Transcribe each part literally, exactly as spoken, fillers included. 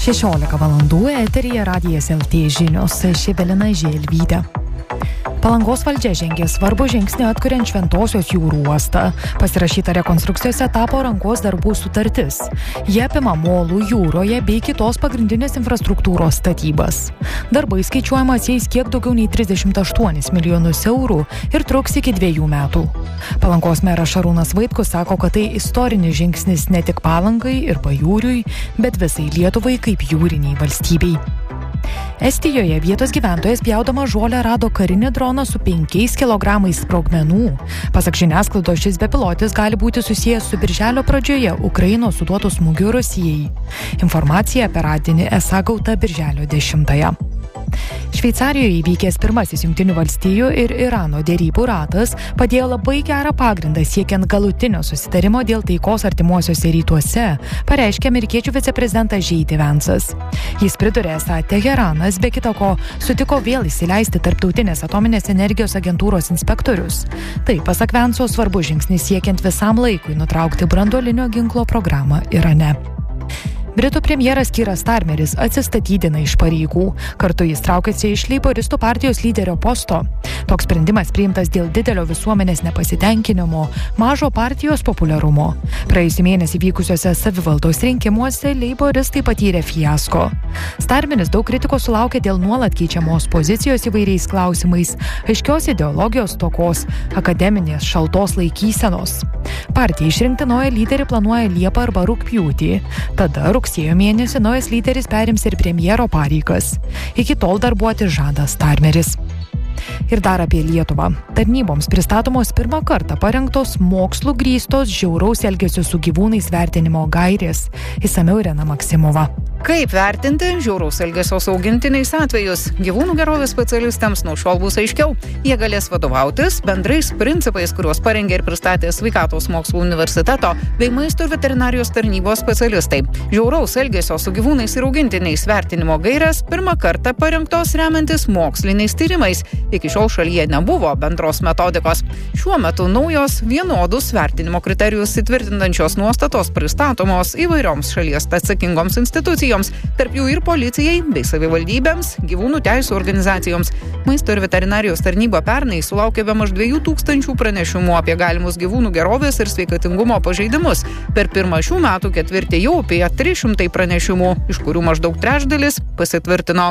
šešiolika valandų eteryje Radijas L T žinios, aš Evelina Želvytė. Palangos valdžia žengė svarbų žingsnį atkuriant Šventosios jūrų uostą. Pasirašyta rekonstrukcijos etapo rangos darbų sutartis. Jie apima molų jūroje bei kitos pagrindinės infrastruktūros statybas. Darbai skaičiuojama atsieis kiek daugiau nei trisdešimt aštuonis milijonus eurų ir truks iki dviejų metų. Palangos meras Šarūnas Vaitkus sako, kad tai istorinis žingsnis ne tik Palangai ir Pajūriui, bet visai Lietuvai kaip jūriniai valstybei. Estijoje vietos gyventojas pjaudama žolę rado karinį droną su penkiais kilogramais sprogmenų. Pasak žiniasklaidos, šis bepilotis gali būti susijęs su birželio pradžioje Ukrainos suduotu smūgiu Rusijai. Informacija apie radinį esą gauta birželio dešimtąją. Šveicarijoje įvykęs pirmasis Jungtinių valstijų ir Irano derybų ratas padėjo labai gerą pagrindą siekiant galutinio susitarimo dėl taikos artimuosiuose rytuose, pareiškė amerikiečių viceprezidentas J D Vance'as. Jis pridūrė, esą Teheranas be kita ko sutiko vėl įsileisti tarptautinės atominės energijos agentūros inspektorius. Tai, pasak Vance'o, svarbus žingsnis siekiant visam laikui nutraukti branduolinio ginklo programą Irane. Britų premjeras Keir Starmeris atsistatydina iš pareigų. Kartu jis traukiasi iš leiboristų partijos lyderio posto. Toks sprendimas priimtas dėl didelio visuomenės nepasitenkinimo, mažo partijos populiarumo. Praėjusį mėnesį vykusiuose savivaldos rinkimuose leiboristai patyrė fiasko. Starmeris daug kritikos sulaukė dėl nuolat keičiamos pozicijos įvairiais klausimais, aiškios ideologijos stokos, akademinės šaltos laikysenos. Partija išrinkti naują lyderį planuoja Liepą arba rugpjūtį. Tada rugsėjo mėnesį naujas lyderis perims ir premjero pareigas. Iki tol darbuoti žada Starmeris. Ir dar apie Lietuvą. Tarnyboms pristatomos pirmą kartą parengtos mokslų grįstos žiauraus elgesio su gyvūnais vertinimo gairės. Išsamiau Irena Maksimova. Kaip vertinti žiauraus elgesio su augintiniais atvejus? Gyvūnų gerovės specialistams nuo šiol bus aiškiau. Jie galės vadovautis bendrais principais, kuriuos parengė ir pristatė Sveikatos mokslų universiteto bei Maisto ir veterinarijos tarnybos specialistai. Žiauraus elgesio su gyvūnais ir augintiniais vertinimo gairės pirmą kartą parengtos remiantis moksliniais tyrimais. Iki šiol šalyje nebuvo bendros metodikos. Šiuo metu naujos vienodus vertinimo kriterijus įtvirtinančios nuostatos pristatomos įvairioms šalies atsakingoms institucijoms, tarp jų ir policijai bei savivaldybėms, gyvūnų teisių organizacijoms. Maisto ir veterinarijos tarnyba pernai sulaukė bemaž dviejų tūkstančių pranešimų apie galimus gyvūnų gerovės ir sveikatingumo pažeidimus. Per pirmą šių metų ketvirtį jau apie trys šimtai pranešimų, iš kurių maždaug trečdalis pasitvirtino.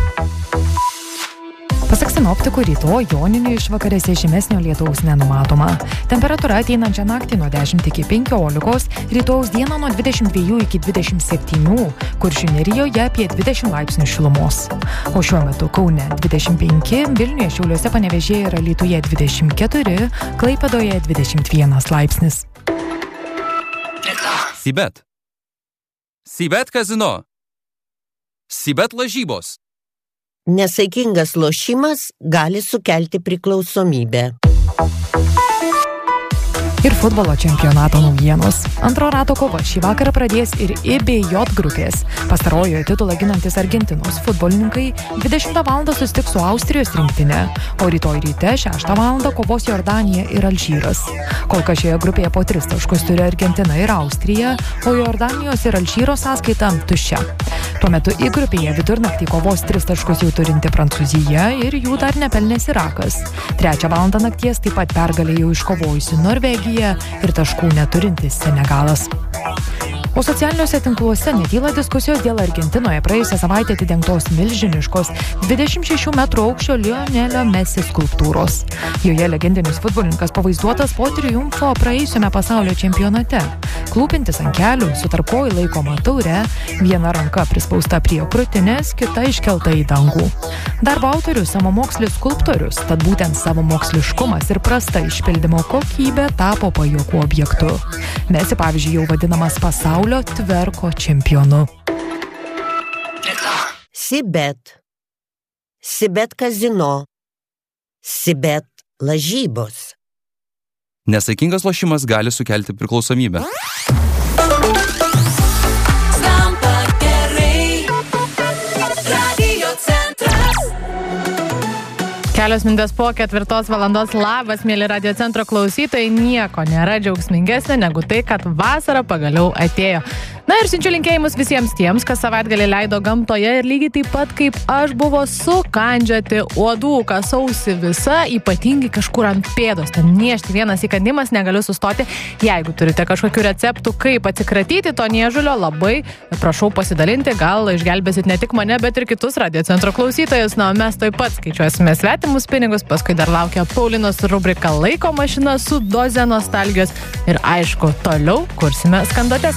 Pasak sinoptikų, rytoj joninių išvakarėse žymesnio lietaus nenumatoma. Temperatūra ateinančią naktį nuo dešimt iki penkiolikos, rytojaus dieną nuo dvidešimt dviejų iki dvidešimt septynių, Kuršių nerijoje apie dvidešimt laipsnių šilumos. O šiuo metu Kaune dvidešimt penki, Vilniuje, Šiauliuose, Panevėžyje ir Alytuje dvidešimt keturi, Klaipėdoje dvidešimt vienas laipsnis. Sibet. Sibet kazino. Sibet lažybos. Nesaikingas lošimas gali sukelti priklausomybę. Ir futbolo čempionato naujienos. Antro rato kova šį vakarą pradės ir I B J grupės. Pastarojoje titulą ginantis Argentinos futbolininkai dvidešimtą valandą susitiks su Austrijos rinktinė, o rytoj ryte šeštą valandą kovos Jordanija ir Alžyras. Kol kas šioje grupėje po tris taškus turi Argentina ir Austrija, o Jordanijos ir Alžyro sąskaita tuščia. Tuo metu I grupėje vidurnaktį kovos tris taškus jau turinti Prancūzija ir jų dar nepelnės Irakas. Trečią valandą nakties taip pat pergalę jau iškovojusi Norvegija ir taškų neturintis Senegalas. O socialiniuose tinkluose netyla diskusijos dėl Argentinoje praėjusią savaitę atidengtos milžiniškos dvidešimt šešių metrų aukščio Lionelio Messi skulptūros. Joje legendinis futbolininkas pavaizduotas po triumfo praėjusiame pasaulio čempionate. Klūpintis ant kelių, su tarpkojų laikoma taure, viena ranka prispausta prie krūtinės, kita iškelta į dangų. Darbo autorius savamokslis skulptorius, tad būtent savamoksliškumas ir prasta išpildymo kokybė tapo pajuokų objektu. Messi, pavyzdžiui, jau vadinamas pasaulio tverko čempionu. Sibet. Sibet kazino. Sibet lažybos. Nesaikingas lošimas gali sukelti priklausomybę. Kelios minutės po ketvirtos valandos. Labas, mėly Radio Centro klausytojai. Nieko nėra džiaugsmingesnė negu tai, kad vasara pagaliau atėjo. Na ir siunčiu linkėjimus visiems tiems, kas savaitgalį leido gamtoje ir lygiai taip pat kaip aš buvo sukandžioti uodų, kasausi visa, ypatingai kažkur ant pėdos, ten niešti vienas įkandimas, negaliu sustoti. Jeigu turite kažkokių receptų, kaip atsikratyti to niežulio, labai prašau pasidalinti, gal išgelbėsit ne tik mane, bet ir kitus Radio Centro klausytojus. Na, mes taip pat skaičiuosime svetimus pinigus, paskui dar laukia Paulinos rubrika Laiko mašina su doze nostalgijos ir aišku, toliau kursime skanduotes.